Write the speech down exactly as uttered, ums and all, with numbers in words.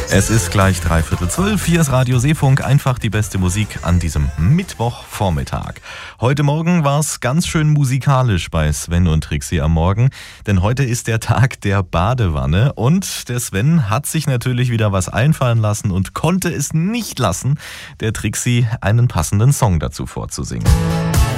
Es ist gleich dreiviertel zwölf, hier ist Radio Seefunk, einfach die beste Musik an diesem Mittwochvormittag. Heute Morgen war es ganz schön musikalisch bei Sven und Trixie am Morgen, denn heute ist der Tag der Badewanne und der Sven hat sich natürlich wieder was einfallen lassen und konnte es nicht lassen, der Trixie einen passenden Song dazu vorzusingen.